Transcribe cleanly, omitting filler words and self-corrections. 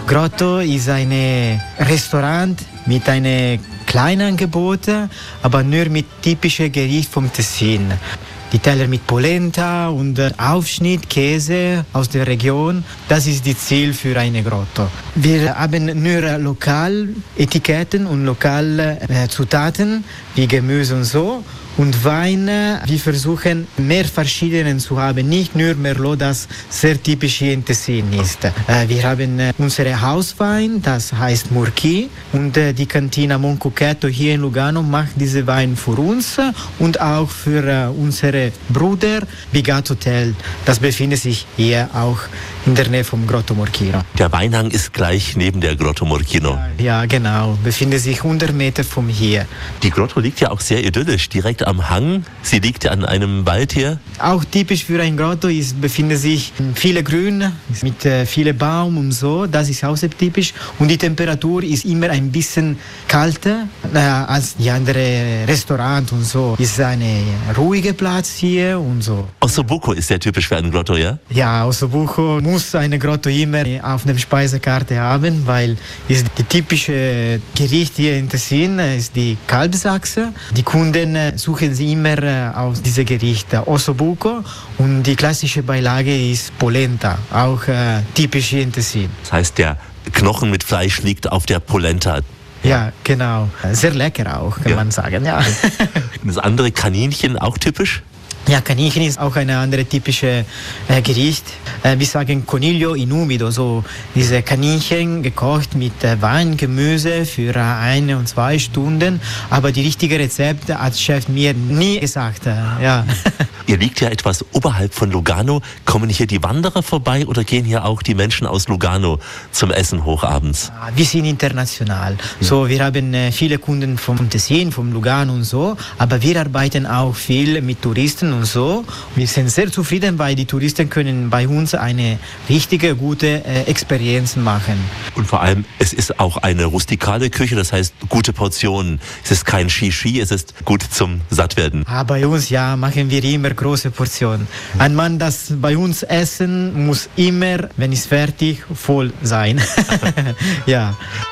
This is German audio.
Grotto ist ein Restaurant mit einem kleinen Angebot, aber nur mit typischen Gerichten vom Tessin. Die Teller mit Polenta und Aufschnitt, Käse aus der Region, das ist das Ziel für eine Grotto. Wir haben nur Lokaletiketten und Lokalzutaten wie Gemüse und so. Und Wein, wir versuchen mehr verschiedene zu haben, nicht nur Merlot, das sehr typisch hier in Tessin ist. Wir haben unsere Hauswein, das heißt Murchi, und die Cantina Moncucchetto hier in Lugano macht diese Wein für uns und auch für unsere Brüder Bigat Hotel. Das befindet sich hier auch in der Nähe vom Grotto Morchino. Der Weinhang ist gleich neben der Grotto Morchino. Ja, genau, befindet sich 100 Meter von hier. Die Grotto liegt ja auch sehr idyllisch, direkt am Hang. Sie liegt an einem Wald hier. Auch typisch für ein Grotto befindet sich viele Grün mit vielen Baum und so. Das ist auch sehr typisch. Und die Temperatur ist immer ein bisschen kälter als die anderen Restaurants und so. Es ist ein ruhiger Platz hier und so. Ossobuco ist sehr typisch für ein Grotto, ja? Ja, Ossobuco muss eine Grotto immer auf der Speisekarte haben, weil ist die typische Gericht hier in Tessin ist die Kalbsachse. Die Kunden suchen sie immer aus diesem Gericht Ossobuco und die klassische Beilage ist Polenta, auch typisch hier in Tessin. Das heißt, der Knochen mit Fleisch liegt auf der Polenta. Ja, genau. Sehr lecker auch, kann man sagen. Ja. Das andere Kaninchen auch typisch? Ja, Kaninchen ist auch eine andere typische Gericht. Wir sagen Coniglio in umido, so diese Kaninchen gekocht mit Wein, Gemüse für 1 und 2 Stunden. Aber die richtige Rezept hat Chef mir nie gesagt. Ja. Ihr liegt ja etwas oberhalb von Lugano. Kommen hier die Wanderer vorbei oder gehen hier auch die Menschen aus Lugano zum Essen hochabends? Wir sind international. So, wir haben viele Kunden vom Tessin, vom Lugano und so. Aber wir arbeiten auch viel mit Touristen und so. Wir sind sehr zufrieden, weil die Touristen können bei uns eine richtige, gute Experience machen. Und vor allem, es ist auch eine rustikale Küche, das heißt gute Portionen. Es ist kein Shishi, es ist gut zum Sattwerden. Bei uns machen wir immer große Portionen. Ein Mann, das bei uns essen, muss immer, wenn es fertig, voll sein. Ja.